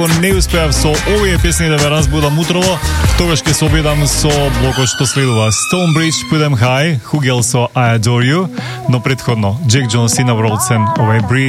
Не успеав со овие песни да ве разбудам утрово, тогаш ќе се обидам со блокот што следува. Stonebridge, Put 'em High, Hugel со I Adore You, но предходно Jack Jones и Nina Rolsen, овај Breathe.